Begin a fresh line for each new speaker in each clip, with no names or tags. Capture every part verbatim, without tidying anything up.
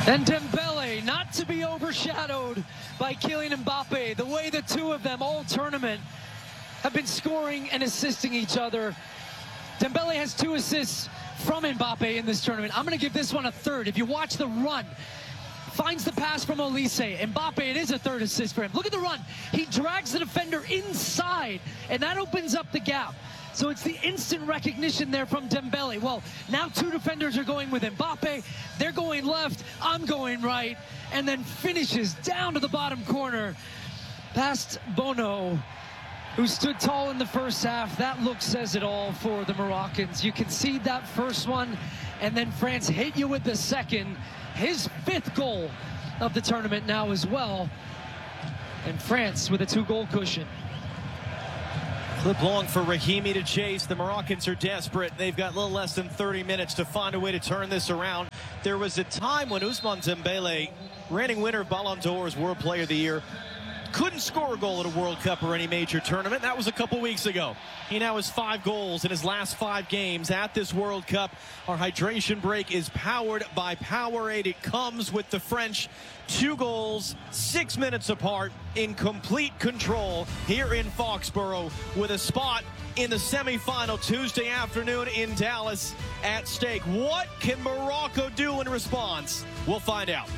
And Dembele, not to be overshadowed by Kylian Mbappe, the way the two of them all tournament have been scoring and assisting each other. Dembele has two assists from Mbappe in this tournament. I'm going to give this one a third. If you watch the run, finds the pass from Olise. Mbappe, it is a third assist for him. Look at the run. He drags the defender inside, and that opens up the gap. So it's the instant recognition there from Dembele. Well, now two defenders are going with Mbappe. They're going left. I'm going right. And then finishes down to the bottom corner past Bono, who stood tall in the first half. That look says it all for the Moroccans. You concede that first one, and then France hit you with the second. His fifth goal of the tournament now as well. And France with a two-goal cushion.
Clip long for Rahimi to chase. The Moroccans are desperate. They've got a little less than thirty minutes to find a way to turn this around. There was a time when Ousmane Dembele, reigning winner of Ballon d'Or's World Player of the Year, couldn't score a goal at a World Cup or any major tournament. That was a couple weeks ago. He now has five goals in his last five games at this World Cup. Our hydration break is powered by Powerade. It comes with the French. Two goals, six minutes apart, in complete control here in Foxborough, with a spot in the semifinal Tuesday afternoon in Dallas at stake. What can Morocco do in response? We'll find out.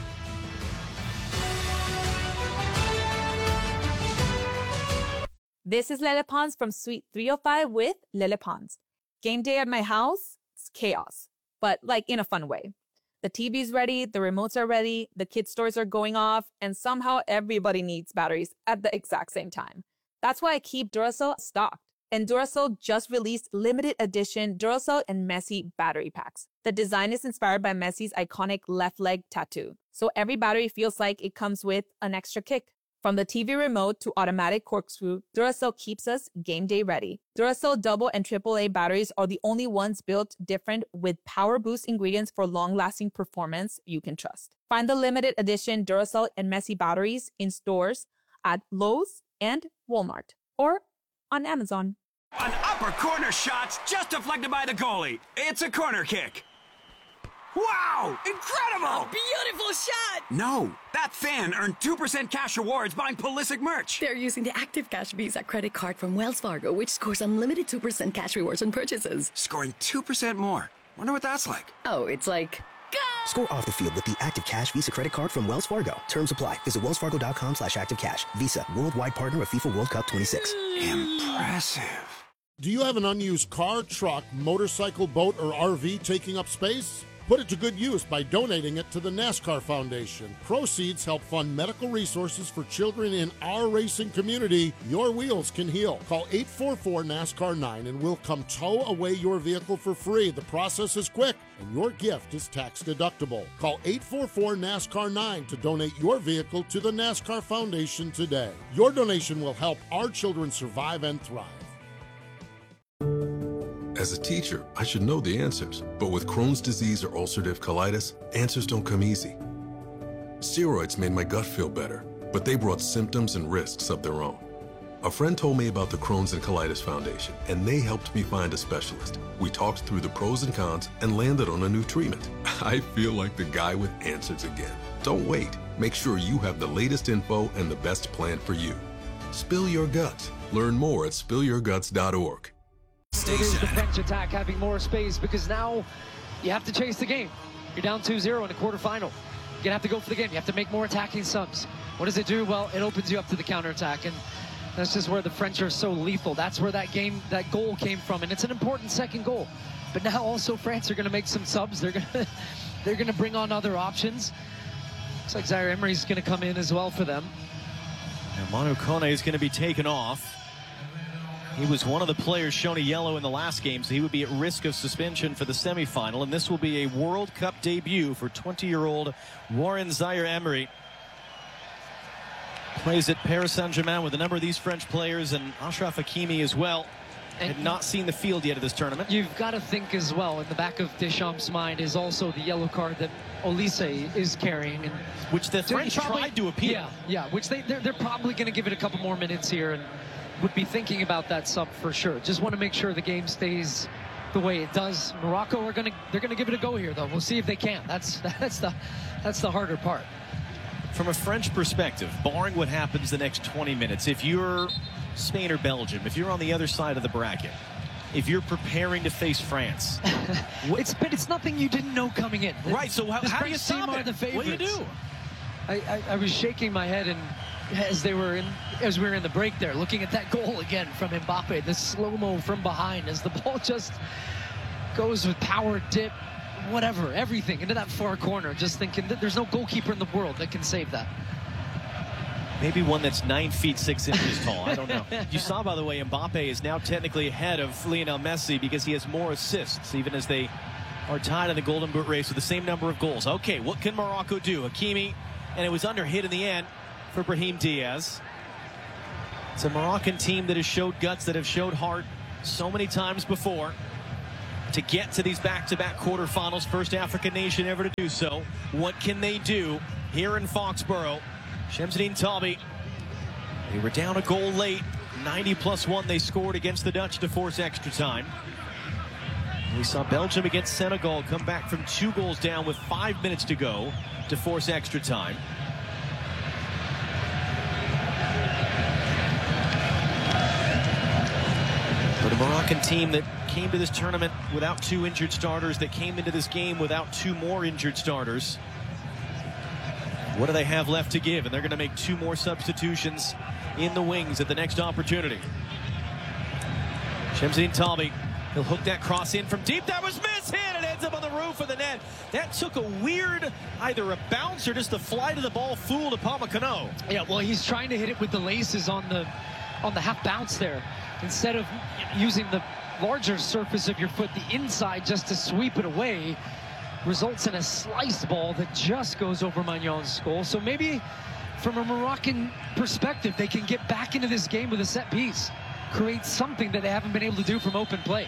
This is Lele Pons from Suite three oh five with Lele Pons. Game day at my house, it's chaos, but like in a fun way. The T V's ready, the remotes are ready, the kids' toys are going off, and somehow everybody needs batteries at the exact same time. That's why I keep Duracell stocked. And Duracell just released limited edition Duracell and Messi battery packs. The design is inspired by Messi's iconic left leg tattoo, so every battery feels like it comes with an extra kick. From the T V remote to automatic corkscrew, Duracell keeps us game day ready. Duracell double and triple A batteries are the only ones built different with power boost ingredients for long-lasting performance you can trust. Find the limited edition Duracell and Messi batteries in stores at Lowe's and Walmart or on Amazon.
An upper corner shot's just deflected by the goalie. It's a corner kick. Wow! Incredible!
A beautiful shot!
No, that fan earned two percent cash rewards buying Pulisic merch.
They're using the Active Cash Visa credit card from Wells Fargo, which scores unlimited two percent cash rewards on purchases.
Scoring two percent more. Wonder what that's like.
Oh, it's like... Go!
Score off the field with the Active Cash Visa credit card from Wells Fargo. Terms apply. Visit wellsfargo.com slash activecash. Visa, worldwide partner of FIFA World Cup twenty-six.
Impressive.
Do you have an unused car, truck, motorcycle, boat, or R V taking up space? Put it to good use by donating it to the NASCAR Foundation. Proceeds help fund medical resources for children in our racing community. Your wheels can heal. Call eight four four NASCAR nine and we'll come tow away your vehicle for free. The process is quick and your gift is tax deductible. Call eight four four NASCAR nine to donate your vehicle to the NASCAR Foundation today. Your donation will help our children survive and thrive.
As a teacher, I should know the answers, but with Crohn's disease or ulcerative colitis, answers don't come easy. Steroids made my gut feel better, but they brought symptoms and risks of their own. A friend told me about the Crohn's and Colitis Foundation, and they helped me find a specialist. We talked through the pros and cons and landed on a new treatment. I feel like the guy with answers again. Don't wait. Make sure you have the latest info and the best plan for you. Spill your guts. Learn more at spill your guts dot org.
It is the French attack having more space because now you have to chase the game. You're down two zero in the quarterfinal. You're going to have to go for the game. You have to make more attacking subs. What does it do? Well, it opens you up to the counterattack, and that's just where the French are so lethal. That's where that game, that goal came from, and it's an important second goal. But now also France are going to make some subs. They're going to they're going to bring on other options. Looks like Zaire Emery's going to come in as well for them.
And Manu Kone is going to be taken off. He was one of the players shown a yellow in the last game, so he would be at risk of suspension for the semifinal. And this will be a World Cup debut for twenty-year-old Warren Zaire-Emery. Plays at Paris Saint-Germain with a number of these French players, and Achraf Hakimi as well. And had not seen the field yet of this tournament.
You've got to think as well, in the back of Deschamps' mind is also the yellow card that Olise is carrying. And
which the French
probably,
tried to appeal.
Yeah, yeah, which they, they're, they're probably going to give it a couple more minutes here and would be thinking about that sub for sure. Just want to make sure the game stays the way it does. Morocco are gonna they're gonna give it a go here, though. We'll see if they can. That's that's the that's the harder part.
From a French perspective, barring what happens the next twenty minutes, if you're Spain or Belgium, if you're on the other side of the bracket, if you're preparing to face France,
it's but it's nothing you didn't know coming in.
Right. So how, how do you
stop
stop
it?
it?
The favorites.
What do you do?
I, I, I was shaking my head and as they were in as we were in the break there, looking at that goal again from Mbappe, the slow-mo from behind as the ball just goes with power, dip, whatever, everything into that far corner, just thinking that there's no goalkeeper in the world that can save that.
Maybe one that's nine feet six inches tall. I don't know. You saw, by the way, Mbappe is now technically ahead of Lionel Messi because he has more assists, even as they are tied in the Golden Boot race with the same number of goals. Okay, what can Morocco do? Hakimi, and it was under hit in the end for Brahim Diaz. It's a Moroccan team that has showed guts, that have showed heart so many times before to get to these back-to-back quarterfinals. First African nation ever to do so. What can they do here in Foxborough? Shamsuddin Talbi, they were down a goal late. ninety plus one they scored against the Dutch to force extra time. We saw Belgium against Senegal come back from two goals down with five minutes to go to force extra time. But a Moroccan team that came to this tournament without two injured starters, that came into this game without two more injured starters. What do they have left to give? And they're going to make two more substitutions in the wings at the next opportunity. Shamsuddin Talbi, he'll hook that cross in from deep. That was mishit. It ends up on the roof of the net. That took a weird, either a bounce or just the flight of the ball fooled Upamecano.
Yeah, well, he's trying to hit it with the laces on the on the half bounce there, instead of using the larger surface of your foot, the inside, just to sweep it away. Results in a sliced ball that just goes over Magnon's goal. So maybe from a Moroccan perspective, they can get back into this game with a set piece, create something that they haven't been able to do from open play.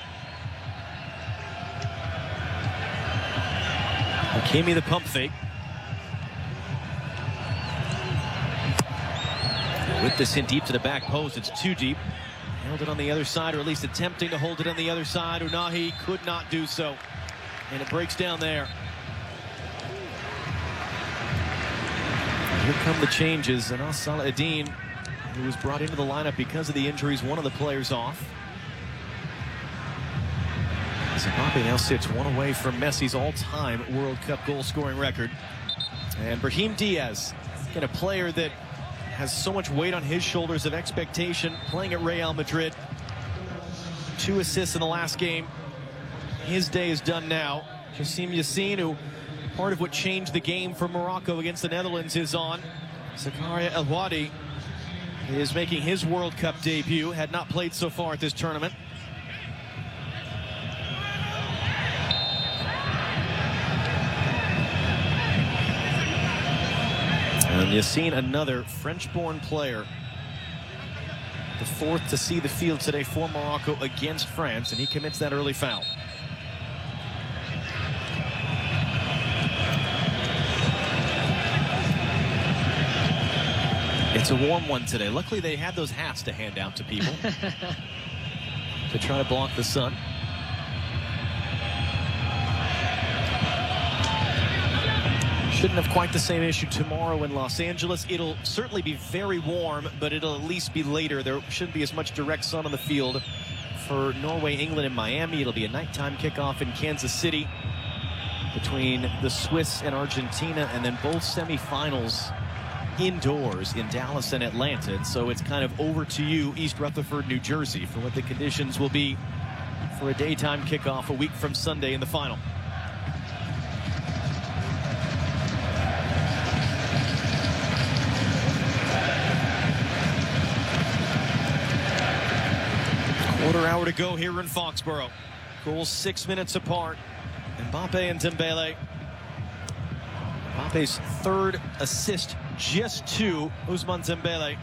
Hakimi, the pump fake. With this in deep to the back post, it's too deep. Held it on the other side, or at least attempting to hold it on the other side. Unahi could not do so. And it breaks down there. Here come the changes. And Al Salah-Eddin, who was brought into the lineup because of the injuries, one of the players off. Mbappe now sits one away from Messi's all-time World Cup goal-scoring record. And Brahim Diaz, again, a player that has so much weight on his shoulders of expectation, playing at Real Madrid. Two assists in the last game. His day is done now. Jassim Yassin, who part of what changed the game for Morocco against the Netherlands, is on. Zakaria El Wadi is making his World Cup debut. Had not played so far at this tournament. And Yassin, another French-born player. The fourth to see the field today for Morocco against France, and he commits that early foul. It's a warm one today. Luckily, they had those hats to hand out to people to try to block the sun. Shouldn't have quite the same issue tomorrow in Los Angeles. It'll certainly be very warm, but it'll at least be later. There shouldn't be as much direct sun on the field for Norway, England, and Miami. It'll be a nighttime kickoff in Kansas City between the Swiss and Argentina, and then both semifinals indoors in Dallas and Atlanta. And so it's kind of over to you, East Rutherford, New Jersey, for what the conditions will be for a daytime kickoff a week from Sunday in the final. Quarter hour to go here in Foxborough. Goals six minutes apart. Mbappe and Dembele. Mbappe's third assist just to Ousmane Dembele.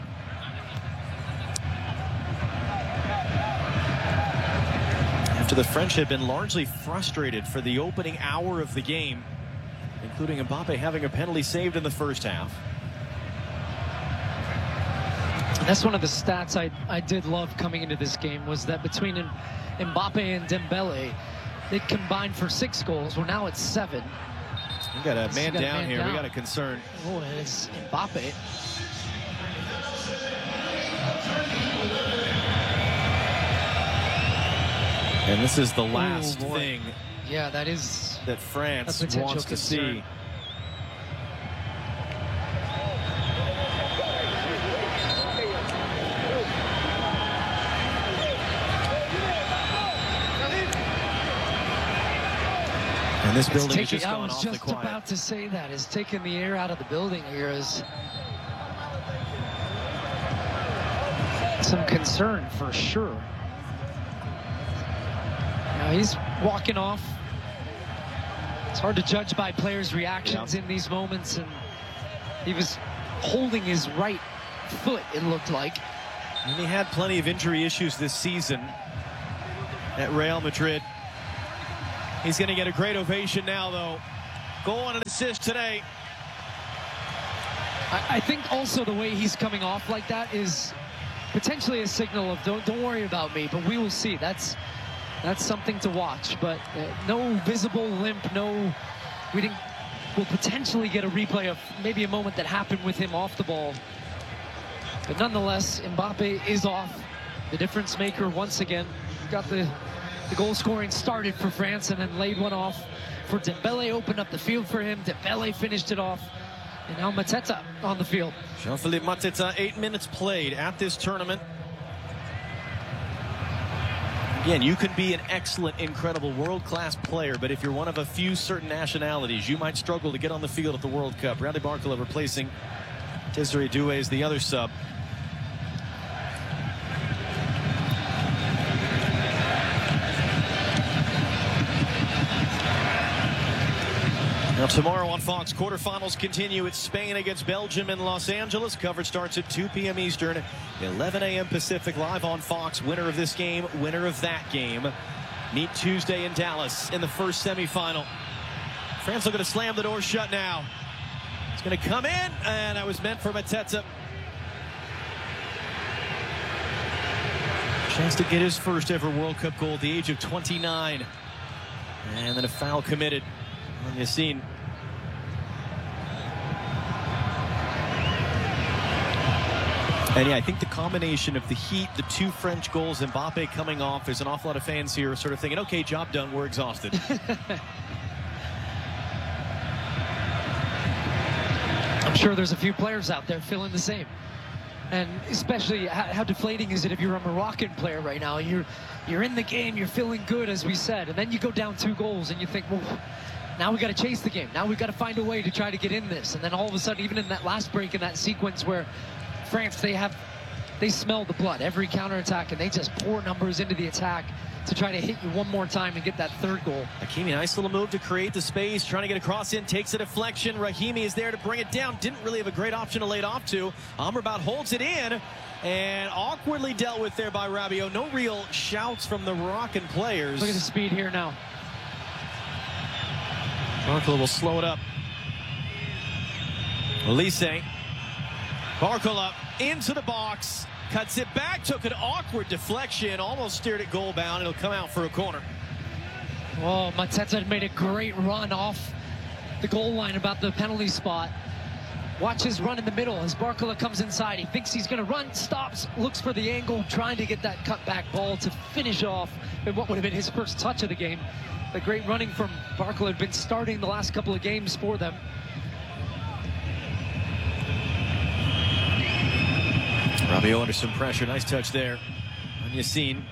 After the French had been largely frustrated for the opening hour of the game, including Mbappe having a penalty saved in the first half.
That's one of the stats I, I did love coming into this game, was that between Mbappe and Dembele, they combined for six goals. Well, now it's seven.
We got a man
got a
down
man
here.
down.
We got a concern.
Oh, and it's Mbappe.
And this is the last
Oh, boy.
thing
Yeah, that is
that France
a potential
wants to
concern.
see. And this
It's
building
taking,
is just
I
gone
was
off the
just
quiet.
about to say that. It's taking the air out of the building here. Is some concern for sure. Now he's walking off. It's hard to judge by players' reactions
Yeah.
in these moments, and he was holding his right foot, it looked like.
And he had plenty of injury issues this season at Real Madrid. He's going to get a great ovation now, though. Goal and an assist today.
I, I think also the way he's coming off like that is potentially a signal of don't don't worry about me, but we will see. That's that's something to watch. But uh, no visible limp, no. We didn't. We'll potentially get a replay of maybe a moment that happened with him off the ball. But nonetheless, Mbappe is off. The difference maker once again. Got the the goal scoring started for France and then laid one off for Dembele. Opened up the field for him. Dembele finished it off. And now Mateta on the field.
Jean-Philippe Mateta, eight minutes played at this tournament. Again, you can be an excellent, incredible, world-class player, but if you're one of a few certain nationalities, you might struggle to get on the field at the World Cup. Bradley Barcola replacing Desiree Doué as the other sub. Now tomorrow on Fox, quarterfinals continue. It's Spain against Belgium in Los Angeles. Coverage starts at two p m Eastern, eleven a m Pacific, live on Fox. Winner of this game, winner of that game. Meet Tuesday in Dallas in the first semifinal. France are going to slam the door shut now. It's going to come in, and that was meant for Mateta. Chance to get his first ever World Cup goal at the age of twenty-nine. And then a foul committed on Yassine. And yeah, I think the combination of the heat, the two French goals, Mbappe coming off, there's an awful lot of fans here sort of thinking, okay, job done, we're exhausted.
I'm sure there's a few players out there feeling the same. And especially how, how deflating is it if you're a Moroccan player right now? You're you're in the game, you're feeling good, as we said, and then you go down two goals and you think, well, now we got to chase the game. Now we got to find a way to try to get in this. And then all of a sudden, even in that last break, in that sequence where France, they have, they smell the blood every counterattack, and they just pour numbers into the attack to try to hit you one more time and get that third goal.
Hakimi, nice little move to create the space, trying to get a cross in, takes a deflection. Rahimi is there to bring it down. Didn't really have a great option to lay it off to. Amrabat holds it in, and awkwardly dealt with there by Rabiot. No real shouts from the Moroccan players.
Look at the speed here now.
Barcola will slow it up. Elise. Barcola into the box. Cuts it back, took an awkward deflection, almost steered it goal bound. It'll come out for a corner.
Oh, Mateta made a great run off the goal line about the penalty spot. Watch his run in the middle as Barcola comes inside. He thinks he's going to run, stops, looks for the angle, trying to get that cutback ball to finish off in what would have been his first touch of the game. The great running from Barcola had been starting the last couple of games for them.
Rabiot under some pressure. Nice touch there on Yassine.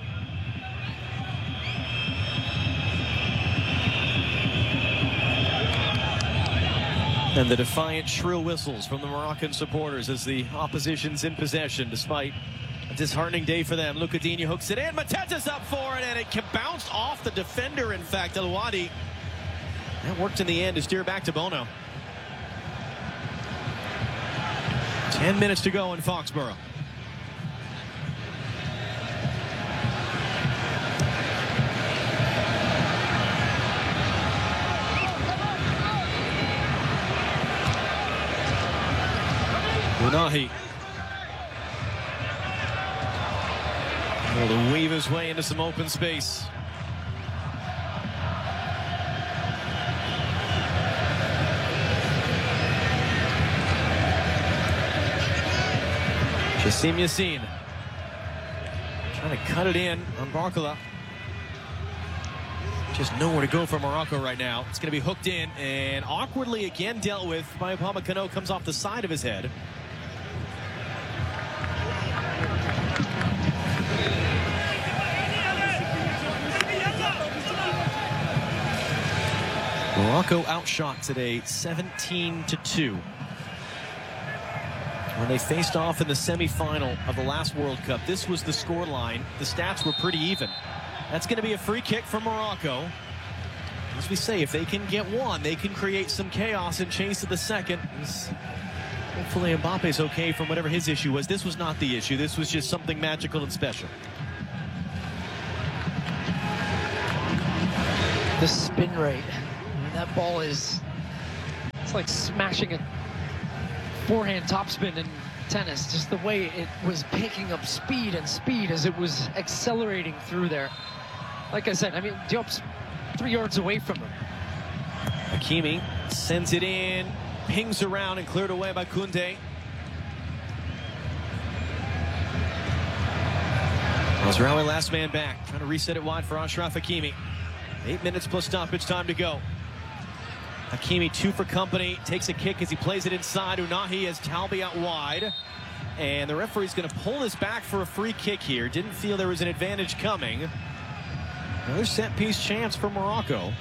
And the defiant shrill whistles from the Moroccan supporters as the opposition's in possession, despite a disheartening day for them. Lucadinho hooks it in. Mateta's up for it, and it bounced off the defender, in fact, El Wadi. That worked in the end to steer back to Bono. Ten minutes to go in Foxborough. Unahi. Able to weave his way into some open space. Jassim Yassin trying to cut it in on Barcola. Just nowhere to go for Morocco right now. It's going to be hooked in and awkwardly again dealt with by Upamecano. Comes off the side of his head. Morocco outshot today seventeen to two. When they faced off in the semifinal of the last World Cup, this was the score line. The stats were pretty even. That's going to be a free kick for Morocco. As we say, if they can get one, they can create some chaos and chase to the second. Hopefully Mbappe's okay from whatever his issue was. This was not the issue. This was just something magical and special.
The spin rate. That ball is, it's like smashing a forehand topspin in tennis. Just the way it was picking up speed and speed as it was accelerating through there. Like I said, I mean, Diop's three yards away from him.
Hakimi sends it in, pings around and cleared away by Koundé. Mazraoui last man back, trying to reset it wide for Achraf Hakimi. Eight minutes plus stoppage time to go. Hakimi two for company, takes a kick as he plays it inside. Unahi has Talbi out wide. And the referee's going to pull this back for a free kick here. Didn't feel there was an advantage coming. Another set piece chance for Morocco.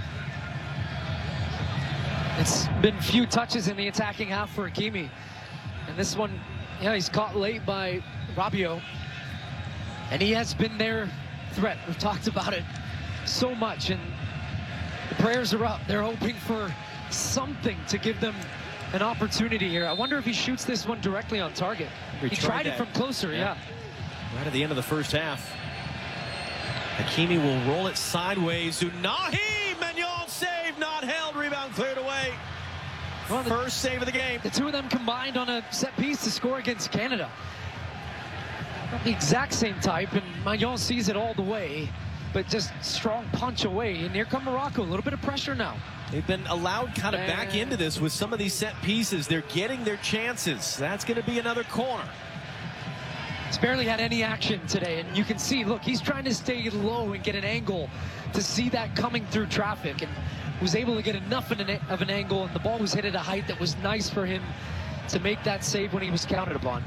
It's been few touches in the attacking half for Hakimi. And this one, yeah, he's caught late by Rabiot. And he has been their threat. We've talked about it so much. And the prayers are up. They're hoping for something to give them an opportunity here. I wonder if he shoots this one directly on target. He, he tried, tried it from closer, yeah.
yeah. Right at the end of the first half. Hakimi will roll it sideways. Unahi! Maignan save, not held. Rebound cleared away. Well, the, First save of the game.
The two of them combined on a set piece to score against Canada. Not the exact same type, and Maignan sees it all the way, but just strong punch away. And here come Morocco, a little bit of pressure now.
They've been allowed kind of and back into this with some of these set pieces. They're getting their chances. That's going to be another corner.
He's barely had any action today, and you can see, look, he's trying to stay low and get an angle to see that coming through traffic, and was able to get enough of an, of an angle, and the ball was hit at a height that was nice for him to make that save when he was counted upon.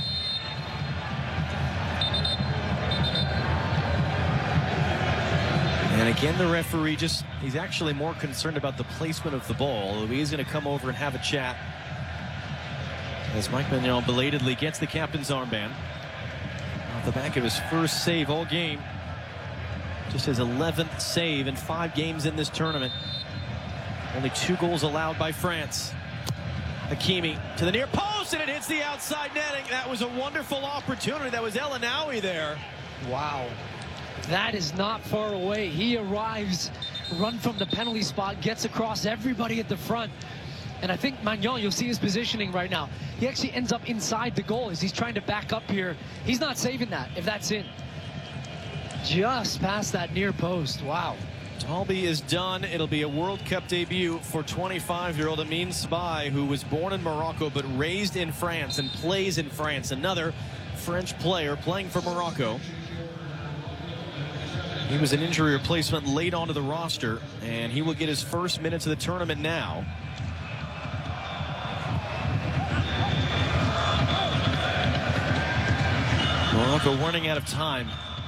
And again, the referee just, he's actually more concerned about the placement of the ball. He's going to come over and have a chat as Mike Maignan belatedly gets the captain's armband. Off the back of his first save all game. Just his eleventh save in five games in this tournament. Only two goals allowed by France. Hakimi to the near post, and it hits the outside netting. That was a wonderful opportunity. That was El Anaoui there.
Wow. That is not far away. He arrives, run from the penalty spot, gets across everybody at the front. And I think Maignan, you'll see his positioning right now. He actually ends up inside the goal as he's trying to back up here. He's not saving that if that's in. Just past that near post. Wow.
Talbi is done. It'll be a World Cup debut for twenty-five-year-old Amine Sbai, who was born in Morocco but raised in France and plays in France. Another French player playing for Morocco. He was an injury replacement late onto the roster, and he will get his first minutes of the tournament now. Morocco running out of time.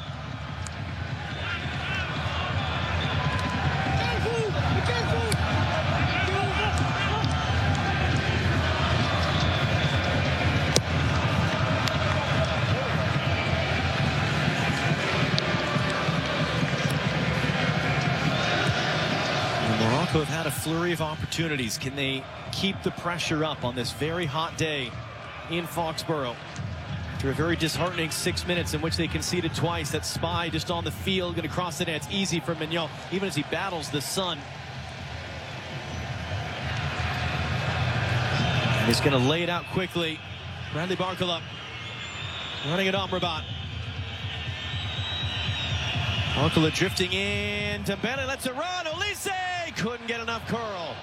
Have had a flurry of opportunities. Can they keep the pressure up on this very hot day in Foxborough? After a very disheartening six minutes in which they conceded twice, that Sbai just on the field, going to cross the net. It's easy for Maignan, even as he battles the sun. And he's going to lay it out quickly. Bradley Barcola running it on Rabat. Barkala drifting in. Dembele lets it run. Olise couldn't get enough curl.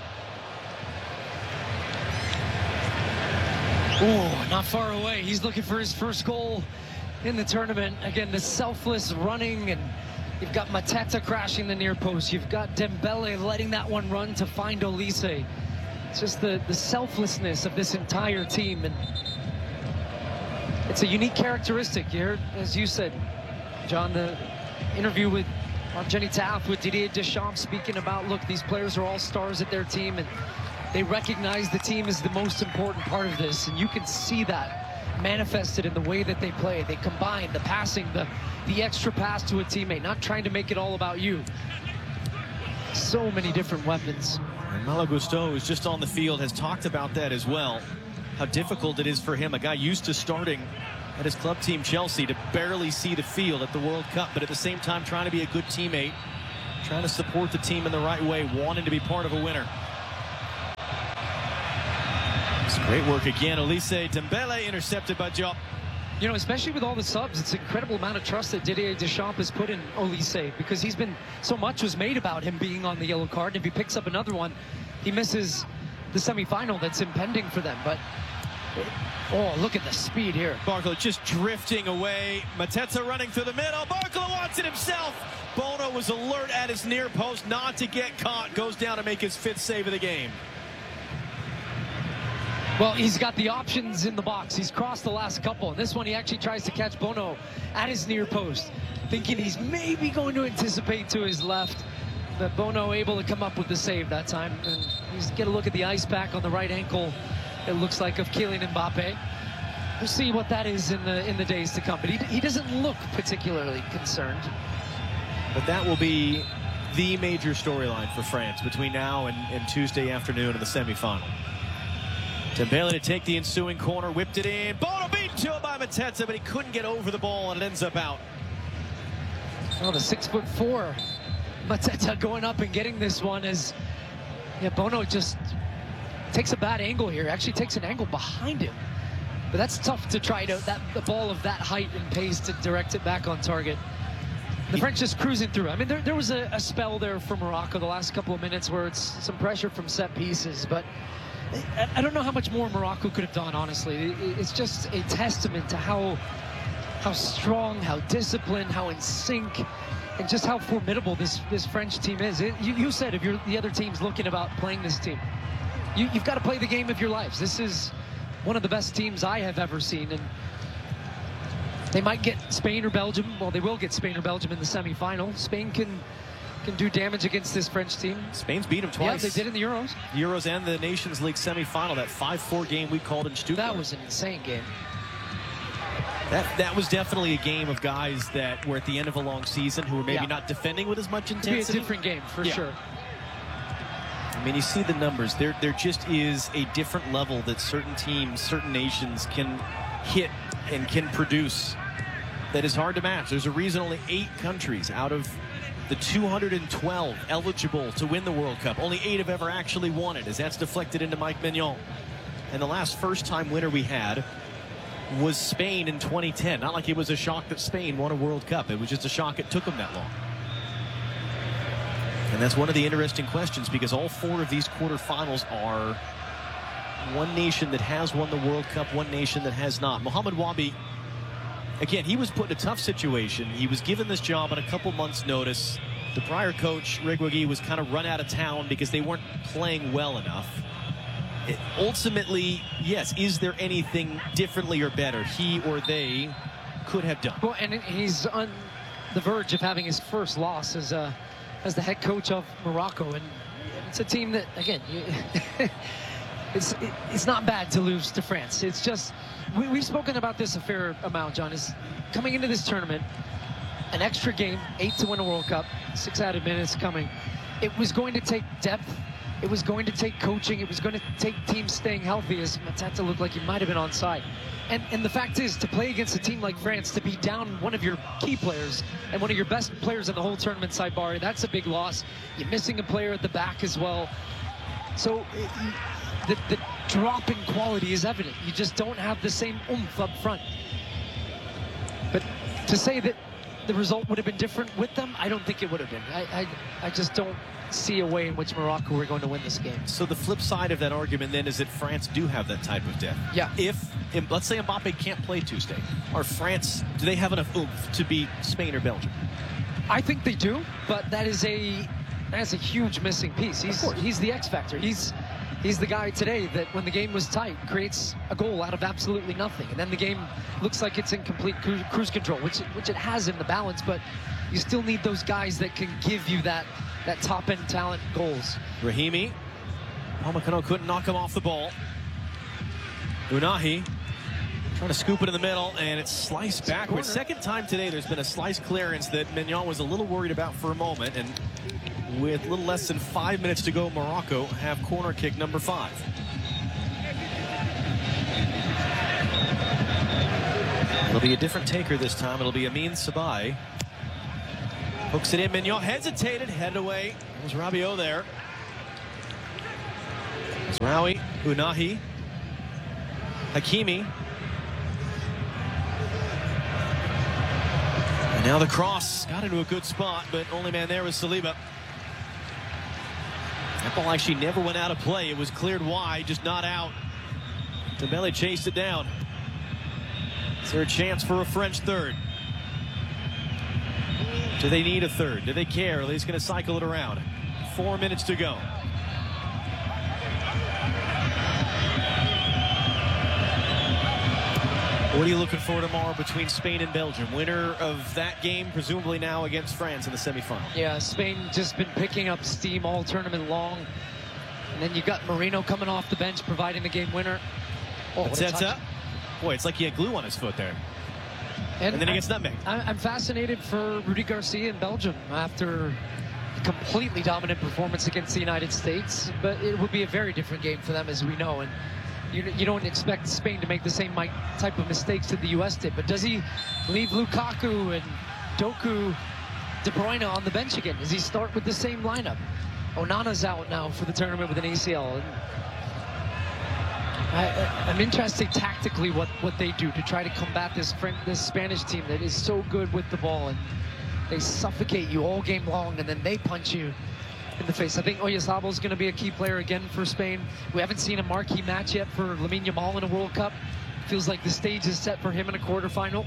Oh, not far away. He's looking for his first goal in the tournament. Again, the selfless running, and you've got Mateta crashing the near post. You've got Dembele letting that one run to find Olise. It's just the, the selflessness of this entire team, and it's a unique characteristic here, as you said, John, the interview with Jenny Taft with Didier Deschamps speaking about, look, these players are all stars at their team, and they recognize the team is the most important part of this, and you can see that manifested in the way that they play. They combine the passing, the, the extra pass to a teammate, not trying to make it all about you. So many different weapons.
And Malo Gusto, who's just on the field, has talked about that as well. How difficult it is for him, a guy used to starting at his club team Chelsea, to barely see the field at the World Cup, but at the same time trying to be a good teammate, trying to support the team in the right way, wanting to be part of a winner. It's great work again. Olise, Dembele intercepted by Diop.
You know, especially with all the subs, it's an incredible amount of trust that Didier Deschamps has put in Olise, because he's been, so much was made about him being on the yellow card. And if he picks up another one, he misses the semifinal that's impending for them. But oh, look at the speed here.
Barkala just drifting away. Mateta running through the middle. Barkala wants it himself. Bono was alert at his near post not to get caught. Goes down to make his fifth save of the game.
Well, he's got the options in the box. He's crossed the last couple. And this one, he actually tries to catch Bono at his near post, thinking he's maybe going to anticipate to his left. But Bono able to come up with the save that time. And he's get a look at the ice pack on the right ankle, it looks like, of Kylian Mbappe. We'll see what that is in the in the days to come. But he, he doesn't look particularly concerned.
But that will be the major storyline for France between now and, and Tuesday afternoon in the semifinal. Dembele to take the ensuing corner, whipped it in. Bono beaten to it by Mateta, but he couldn't get over the ball, and it ends up out.
Oh, the six foot four Mateta going up and getting this one as, yeah, Bono just takes a bad angle here. Actually takes an angle behind him. But that's tough to try to, that the ball of that height and pace, to direct it back on target. The French just cruising through. I mean, there, there was a, a spell there for Morocco the last couple of minutes where it's some pressure from set pieces, but I don't know how much more Morocco could have done, honestly. It's just a testament to how how strong, how disciplined, how in sync, and just how formidable this, this French team is. It, you, you said if you're the other team's looking about playing this team, you, you've got to play the game of your lives. This is one of the best teams I have ever seen, and they might get Spain or Belgium. Well, they will get Spain or Belgium in the semifinal. Spain can... can do damage against this French team.
Spain's beat them twice.
Yeah, they did in the Euros.
The Euros and the Nations League semifinal, that five four game we called in Stuttgart.
That was an insane game.
That that was definitely a game of guys that were at the end of a long season who were maybe
Yeah.
not defending with as much
It'd be
intensity.
a different game, for
Yeah.
sure.
I mean, you see the numbers. There, there just is a different level that certain teams, certain nations can hit and can produce that is hard to match. There's a reason only eight countries out of the two hundred twelve eligible to win the World Cup, only eight have ever actually won it, as that's deflected into Mike Mignon. And the last first-time winner we had was Spain in twenty ten. Not like it was a shock that Spain won a World Cup. It was just a shock it took them that long. And that's one of the interesting questions, because all four of these quarterfinals are one nation that has won the World Cup, one nation that has not. Mohamed Wabi, again, he was put in a tough situation. He was given this job on a couple months' notice. The prior coach, Reguilón, was kind of run out of town because they weren't playing well enough. It, ultimately, yes, is there anything differently or better he or they could have done?
Well, and he's on the verge of having his first loss as a, as the head coach of Morocco, and it's a team that, again, you, it's it, it's not bad to lose to France. It's just, we, we've spoken about this a fair amount, John, is coming into this tournament, an extra game, eight to win a World Cup, six added minutes coming. It was going to take depth. It was going to take coaching. It was going to take teams staying healthy, as Mateta looked like he might have been onside. And, and the fact is, to play against a team like France, to be down one of your key players and one of your best players in the whole tournament, Saibari, that's a big loss. You're missing a player at the back as well. So it, the, the drop in quality is evident. You just don't have the same oomph up front. But to say that the result would have been different with them? I don't think it would have been. I, I, I just don't see a way in which Morocco were going to win this game.
So the flip side of that argument then is that France do have that type of depth.
Yeah.
If, if let's say Mbappe can't play Tuesday, are France, do they have enough oomph to beat Spain or Belgium?
I think they do, but that is a that's a huge missing piece. He's he's the X factor. He's he's the guy today that when the game was tight creates a goal out of absolutely nothing, and then the game looks like it's in complete cru cruise control, which which it has in the balance. But you still need those guys that can give you that that top end talent goals.
Rahimi, Upamecano couldn't knock him off the ball. Unahi trying to scoop it in the middle, and it's sliced backwards. Second time today there's been a slice clearance that Mignon was a little worried about for a moment, and with a little less than five minutes to go, Morocco have corner kick number five. It'll be a different taker this time. It'll be Amin Sabai. Hooks it in. Mignon hesitated, headed away. There's Rabiot there. Mazraoui, Unahi, Hakimi. And now the cross got into a good spot, but only man there was Saliba. That ball actually never went out of play. It was cleared wide, just not out. Dembele chased it down. Is there a chance for a French third? Do they need a third? Do they care? Are they just going to cycle it around? Four minutes to go. What are you looking for tomorrow between Spain and Belgium? Winner of that game, presumably now against France in the semifinal.
Yeah, Spain just been picking up steam all tournament long. And then you got Marino coming off the bench, providing the game winner. Oh, what a touch.
Boy, it's like he had glue on his foot there. And, and then he gets nutmeg.
I'm fascinated for Rudy Garcia in Belgium after a completely dominant performance against the United States. But it would be a very different game for them, as we know. And You, you don't expect Spain to make the same type of mistakes that the U S did. But does he leave Lukaku and Doku, De Bruyne on the bench again? Does he start with the same lineup? Onana's out now for the tournament with an A C L. And I, I'm interested tactically what, what they do to try to combat this, this Spanish team that is so good with the ball. And they suffocate you all game long, and then they punch you in the face. I think Oyarzabal is going to be a key player again for Spain. We haven't seen a marquee match yet for Lamine Yamal in a World Cup. Feels like the stage is set for him in a quarterfinal.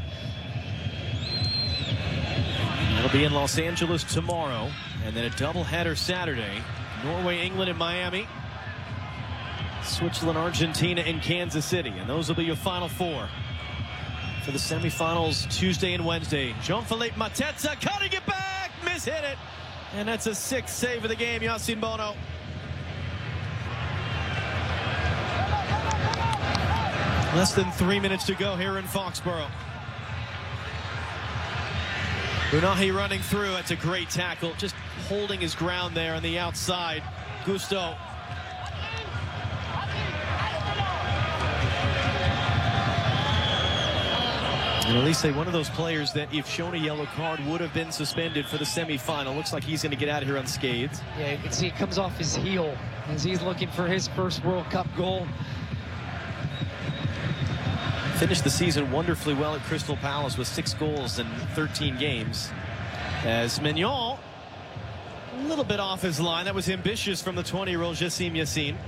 It'll be in Los Angeles tomorrow, and then a doubleheader Saturday. Norway, England, and Miami. Switzerland, Argentina, and Kansas City. And those will be your final four for the semifinals Tuesday and Wednesday. Jean-Philippe Mateta cutting it back, mishit it. And that's a sixth save of the game, Yassine Bono. Less than three minutes to go here in Foxborough. Unahi running through. That's a great tackle. Just holding his ground there on the outside. Gusto. And at least say one of those players that, if shown a yellow card, would have been suspended for the semifinal. Looks like he's going to get out of here unscathed.
Yeah, you can see it comes off his heel as he's looking for his first World Cup goal.
Finished the season wonderfully well at Crystal Palace with six goals in thirteen games. As Mignon, a little bit off his line. That was ambitious from the twenty-year-old Jassim Yassine.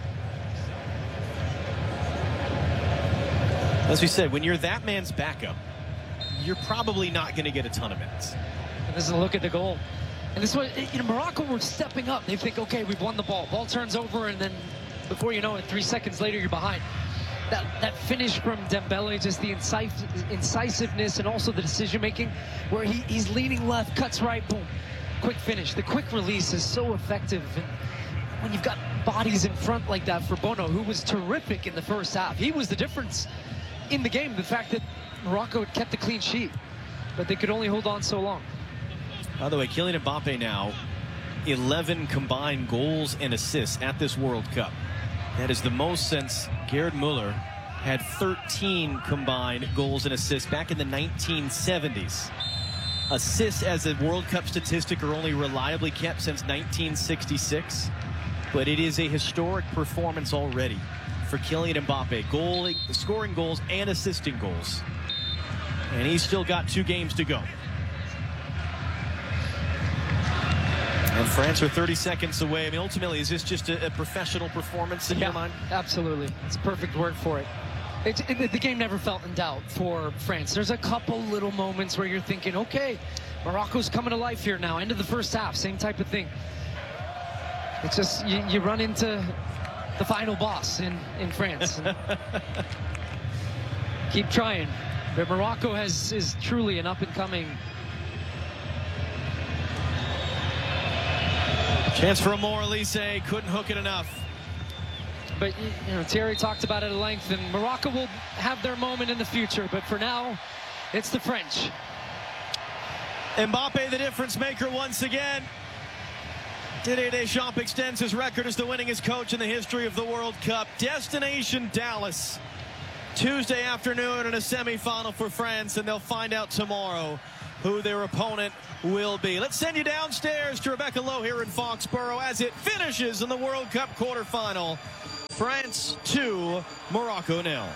As we said, when you're that man's backup, you're probably not going to get a ton of minutes.
And this is a look at the goal. And this one, you know, Morocco were stepping up. They think, okay, we've won the ball. Ball turns over, and then before you know it, three seconds later, you're behind. That, that finish from Dembele, just the incis incisiveness and also the decision-making, where he, he's leaning left, cuts right, boom. Quick finish. The quick release is so effective. And when you've got bodies in front like that for Bono, who was terrific in the first half, he was the difference in the game. The fact that Morocco had kept a clean sheet, but they could only hold on so long.
By the way, Kylian Mbappe now eleven combined goals and assists at this World Cup. That is the most since Gerd Muller had thirteen combined goals and assists back in the nineteen seventies. Assists as a World Cup statistic are only reliably kept since nineteen sixty-six, but it is a historic performance already for Kylian Mbappe, goal, scoring goals and assisting goals. And he's still got two games to go. And France are thirty seconds away. I mean, ultimately, is this just a, a professional performance in
yeah,
your mind?
Absolutely. It's a perfect word for it. It, it. The game never felt in doubt for France. There's a couple little moments where you're thinking, okay, Morocco's coming to life here now. End of the first half, same type of thing. It's just, you, you run into the final boss in, in France. Keep trying. But Morocco has is truly an up-and-coming.
Chance for a more, Elise. Couldn't hook it enough.
But, you know, Thierry talked about it at length, and Morocco will have their moment in the future. But for now, it's the French.
Mbappe, the difference maker once again. Didier Deschamps extends his record as the winningest coach in the history of the World Cup. Destination Dallas. Tuesday afternoon in a semifinal for France, and they'll find out tomorrow who their opponent will be. Let's send you downstairs to Rebecca Lowe here in Foxborough as it finishes in the World Cup quarterfinal. France two, Morocco nil.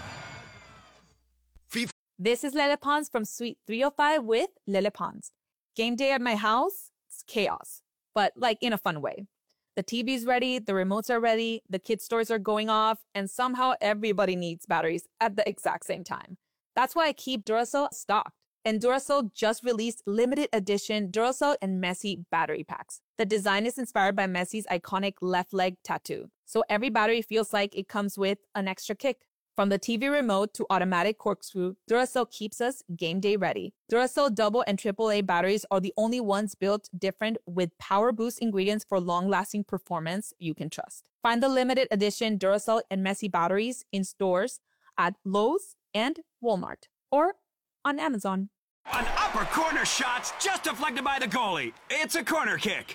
This is Lele Pons from Suite three oh five with Lele Pons. Game day at my house, it's chaos, but like in a fun way. The T V's ready, the remotes are ready, the kids' stores are going off, and somehow everybody needs batteries at the exact same time. That's why I keep Duracell stocked. And Duracell just released limited edition Duracell and Messi battery packs. The design is inspired by Messi's iconic left leg tattoo, so every battery feels like it comes with an extra kick. From the T V remote to automatic corkscrew, Duracell keeps us game day ready. Duracell double and triple A batteries are the only ones built different with power boost ingredients for long-lasting performance you can trust. Find the limited edition Duracell and Messi batteries in stores at Lowe's and Walmart or on Amazon.
An upper corner shot's just deflected by the goalie. It's a corner kick.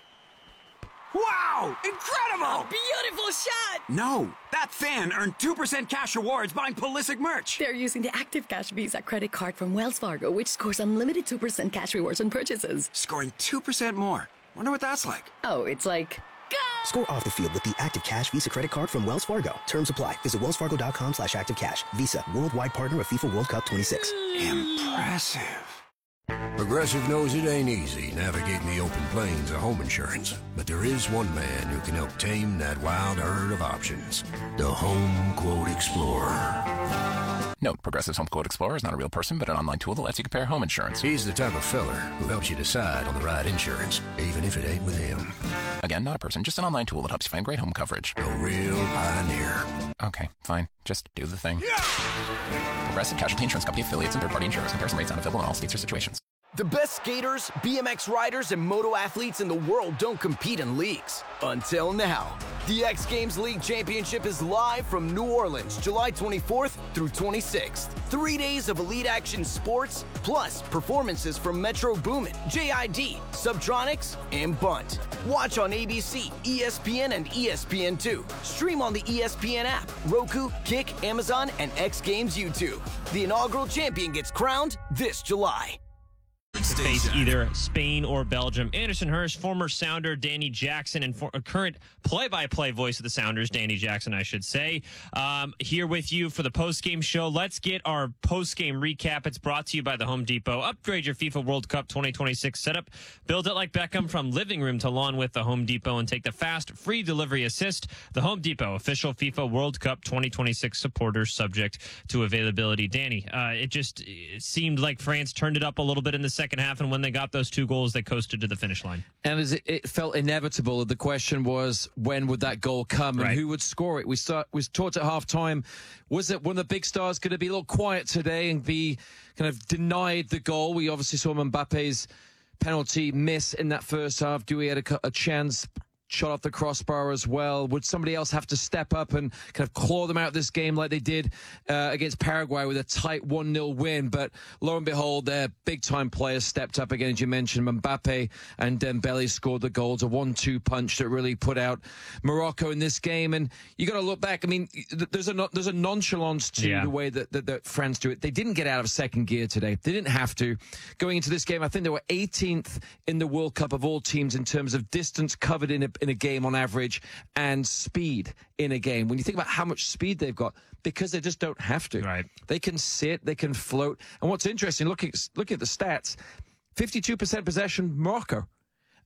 Wow! Incredible!
Beautiful shot!
No, that fan earned two percent cash rewards buying Pulisic merch.
They're using the Active Cash Visa credit card from Wells Fargo, which scores unlimited two percent cash rewards on purchases.
Scoring two percent more. Wonder what that's like.
Oh, it's like... Go!
Score off the field with the Active Cash Visa credit card from Wells Fargo. Terms apply. Visit wellsfargo.com slash activecash. Visa, worldwide partner of FIFA World Cup twenty-six.
Impressive.
Progressive knows it ain't easy navigating the open plains of home insurance, but there is one man who can help tame that wild herd of options. The Home Quote Explorer.
Note, Progressive's Home Quote Explorer is not a real person, but an online tool that lets you compare home insurance.
He's the type of feller who helps you decide on the right insurance, even if it ain't with him.
Again, not a person, just an online tool that helps you find great home coverage.
A real pioneer.
Okay, fine. Just do the thing. Yeah! Progressive Casualty Insurance Company affiliates and third-party insurers. Comparison rates not available in all states or situations.
The best skaters, B M X riders, and moto athletes in the world don't compete in leagues. Until now. The X Games League Championship is live from New Orleans, July twenty-fourth through twenty-sixth. Three days of elite action sports, plus performances from Metro Boomin, J I D, Subtronics, and Bunt. Watch on A B C, E S P N, and E S P N two. Stream on the E S P N app, Roku, Kick, Amazon, and X Games YouTube. The inaugural champion gets crowned this July.
Face either Spain or Belgium. Anderson Hurst, former Sounder Danny Jackson, and for, current play-by-play voice of the Sounders, Danny Jackson, I should say, um, here with you for the post-game show. Let's get our post-game recap. It's brought to you by the Home Depot. Upgrade your FIFA World Cup twenty twenty-six setup. Build it like Beckham from living room to lawn with the Home Depot and take the fast, free delivery assist. The Home Depot, official FIFA World Cup twenty twenty-six supporters, subject to availability. Danny, uh, it just it seemed like France turned it up a little bit in the second second half, and when they got those two goals, they coasted to the finish line.
And it, it felt inevitable. The question was, when would that goal come and right. who would score it? We start, we talked at halftime. Was it one of the big stars going to be a little quiet today and be kind of denied the goal? We obviously saw Mbappe's penalty miss in that first half. Dewey had a, a chance, shot off the crossbar as well. Would somebody else have to step up and kind of claw them out of this game like they did uh, against Paraguay with a tight one nil win? But lo and behold, their big-time players stepped up again, as you mentioned. Mbappe and Dembele scored the goals, a one two punch that really put out Morocco in this game. And you got to look back. I mean, there's a there's a nonchalance to yeah. the way that, that, that France do it. They didn't get out of second gear today. They didn't have to. Going into this game, I think they were eighteenth in the World Cup of all teams in terms of distance covered in a in a game on average and speed in a game. When you think about how much speed they've got, because they just don't have to.
Right.
They can sit, they can float. And what's interesting, looking, looking at the stats, fifty-two percent possession, Morocco.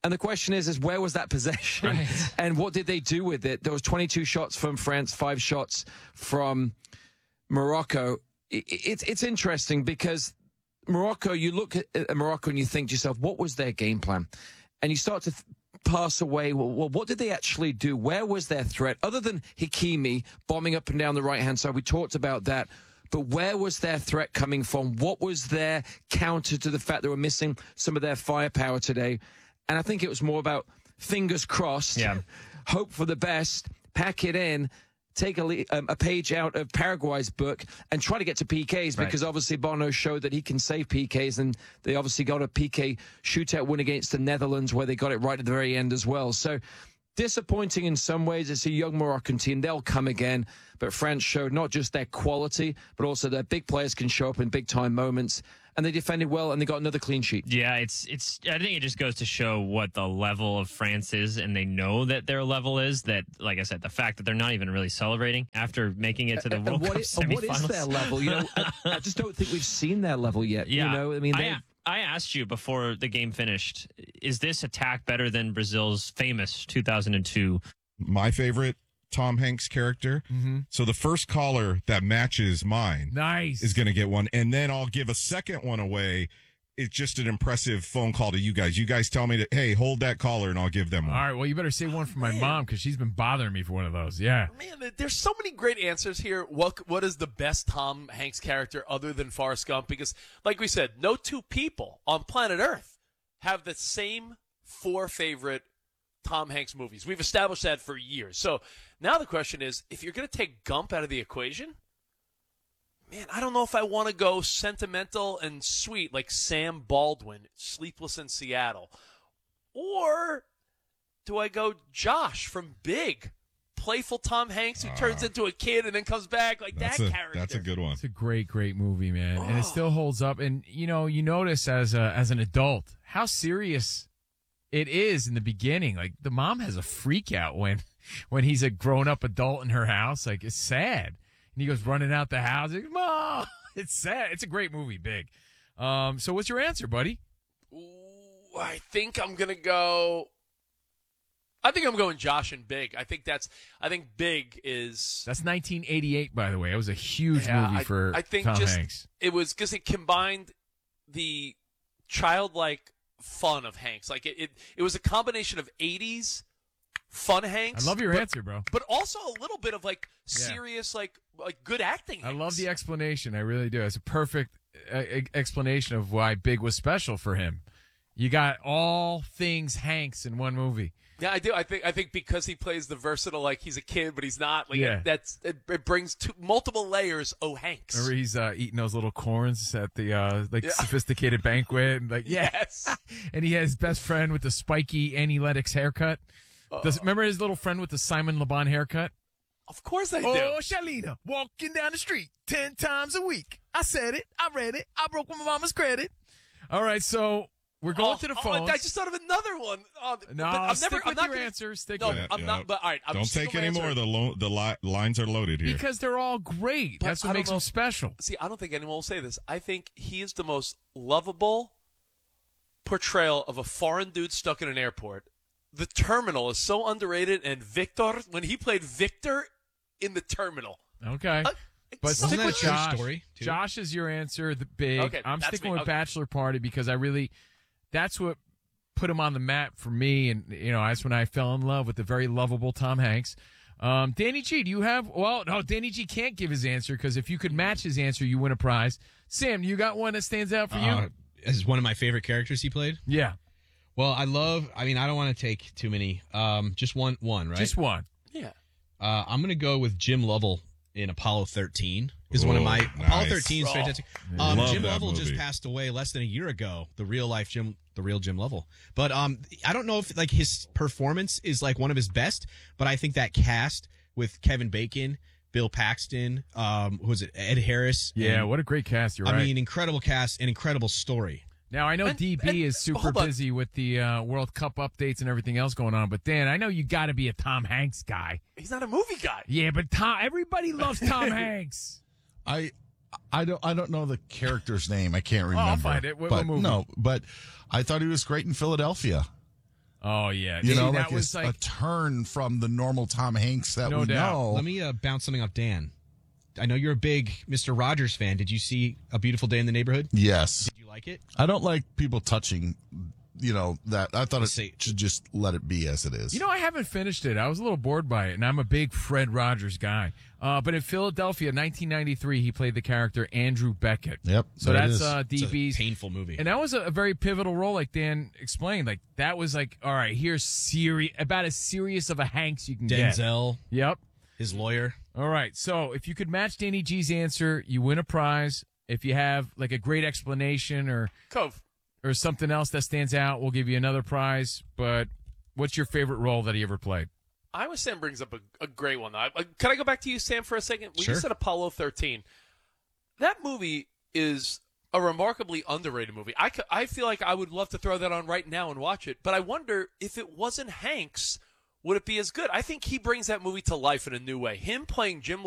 And the question is, is where was that possession?
Right.
And what did they do with it? There was twenty-two shots from France, five shots from Morocco. It, it's it's interesting because Morocco, you look at, at Morocco and you think to yourself, what was their game plan? And you start to th- pass away, well, well, what did they actually do? Where was their threat? Other than Hakimi bombing up and down the right-hand side, we talked about that. But where was their threat coming from? What was their counter to the fact they were missing some of their firepower today? And I think it was more about fingers crossed,
yeah.
hope for the best, pack it in, take a, le- um, a page out of Paraguay's book and try to get to P Ks, because
right.
obviously Bono showed that he can save P Ks, and they obviously got a P K shootout win against the Netherlands where they got it right at the very end as well. So disappointing in some ways. It's a young Moroccan team. They'll come again. But France showed not just their quality, but also their big players can show up in big-time moments. And they defended well, and they got another clean sheet.
Yeah, it's it's. I think it just goes to show what the level of France is, and they know that their level is. That, like I said, the fact that they're not even really celebrating after making it to the
and
World
what
Cup
is,
semifinals.
What is their level? You know, I, I just don't think we've seen their level yet.
Yeah,
you know, I mean, they.
I, I asked you before the game finished: is this attack better than Brazil's famous two thousand two?
My favorite Tom Hanks character.
Mm-hmm.
So the first caller that matches mine
nice.
is going to get one. And then I'll give a second one away. It's just an impressive phone call to you guys. You guys tell me that, hey, hold that caller and I'll give them one.
All right, well, you better save one for my mom because she's been bothering me for one of those. Yeah.
Man, there's so many great answers here. What What is the best Tom Hanks character other than Forrest Gump? Because, like we said, no two people on planet Earth have the same four favorite Tom Hanks movies. We've established that for years. So now the question is, if you're going to take Gump out of the equation, man, I don't know if I want to go sentimental and sweet like Sam Baldwin, Sleepless in Seattle. Or do I go Josh from Big, playful Tom Hanks who uh, turns into a kid and then comes back like that
a,
character?
That's a good one.
It's a great, great movie, man.
Oh.
And it still holds up. And, you know, you notice as a, as an adult how serious it is in the beginning. Like, the mom has a freak out when, when he's a grown-up adult in her house. Like, it's sad. And he goes running out the house. He's like, Mom! It's sad. It's a great movie, Big. Um, so what's your answer, buddy?
Ooh, I think I'm going to go... I think I'm going Josh and Big. I think that's... I think Big is...
That's nineteen eighty-eight, by the way. It was a huge
yeah,
movie
I,
for
I think
Tom
just,
Hanks.
It was because it combined the childlike fun of Hanks. Like, it, it, it was a combination of eighties fun Hanks.
I love your
but,
answer, bro.
But also a little bit of, like, serious, yeah. like, like good acting Hanks.
I love the explanation. I really do. It's a perfect uh, explanation of why Big was special for him. You got all things Hanks in one movie.
Yeah, I do. I think I think because he plays the versatile, like he's a kid, but he's not. Like
yeah.
it, that's it, it brings two, multiple layers. Oh, Hanks.
Remember he's uh, eating those little corns at the uh, like yeah. sophisticated banquet, and like
yes,
and he has his best friend with the spiky Annie Lennox haircut. Uh, Does, remember his little friend with the Simon Le Bon haircut?
Of course I do.
Oh, Shalina, walking down the street ten times a week. I said it. I read it. I broke my mama's credit. All right, so we're going
oh,
to the
oh,
phone.
I just thought of another one. Oh,
no,
I'm
stick
never,
with
I'm not
your
gonna,
answer. Stick
no,
with it.
I'm
yeah.
not. But all right, I'm
don't take any
answer.
more. The lo- the li- lines are loaded here
because they're all great.
But
That's what makes
know,
them special.
See, I don't think anyone will say this. I think he is the most lovable portrayal of a foreign dude stuck in an airport. The Terminal is so underrated, and Victor, when he played Victor in The Terminal.
Okay. Uh, but
stick
stick
with
with Josh. Story, Josh is your answer, the Big.
Okay,
I'm sticking
me.
with
okay.
Bachelor Party because I really, that's what put him on the map for me. And, you know, that's when I fell in love with the very lovable Tom Hanks. Um, Danny G, do you have, well, no, Danny G can't give his answer because if you could match his answer, you win a prize. Sam, you got one that stands out for you?
Uh, as one of my favorite characters he played?
Yeah.
Well, I love, I mean, I don't want to take too many. Um, just one, one, right?
Just one.
Yeah.
Uh, I'm going to go with Jim Lovell in Apollo thirteen. Is
Ooh,
one of my
nice.
Apollo thirteen is fantastic. Um,
Love
Jim
that
Lovell
movie.
just passed away less than a year ago. The real life Jim, the real Jim Lovell. But um, I don't know if like his performance is like one of his best. But I think that cast with Kevin Bacon, Bill Paxton, um, who was it, Ed Harris?
Yeah,
and,
what a great cast. You're
I
right.
mean, incredible cast and incredible story.
Now, I know
And-
D B
and-
is super busy with the uh, World Cup updates and everything else going on, but Dan, I know you got to be a Tom Hanks guy.
He's not a movie guy.
Yeah, but Tom, everybody loves Tom Hanks.
I I don't I don't know the character's name. I can't remember.
I'll find it. What-
but
what movie?
no, but I thought he was great in Philadelphia.
Oh yeah,
You
See,
know,
that
like,
was
a,
like
a turn from the normal Tom Hanks that
No
we
doubt.
know.
Let me uh, bounce something off Dan. I know you're a big Mister Rogers fan. Did you see A Beautiful Day in the Neighborhood?
Yes.
Did you like it?
I don't like people touching, you know, that. I thought it should just let it be as it is.
You know, I haven't finished it. I was a little bored by it, and I'm a big Fred Rogers guy. Uh, but in Philadelphia, nineteen ninety-three, he played the character Andrew Beckett.
Yep.
So
there it
that's
is.
uh,
It's a
D B's
painful movie.
And that was a, a very pivotal role, like Dan explained. Like that was like, all right, here's serious about as serious of a Hanks you can get.
Denzel.
Yep.
His lawyer.
All right. So if you could match Danny G's answer, you win a prize. If you have like a great explanation or
Cove.
or something else that stands out, we'll give you another prize. But what's your favorite role that he ever played?
Iowa Sam brings up a, a great one. I, uh, can I go back to you, Sam, for a second? When
Sure.
you said Apollo thirteen, that movie is a remarkably underrated movie. I, c- I feel like I would love to throw that on right now and watch it, but I wonder if it wasn't Hanks, would it be as good? I think he brings that movie to life in a new way. Him playing Jim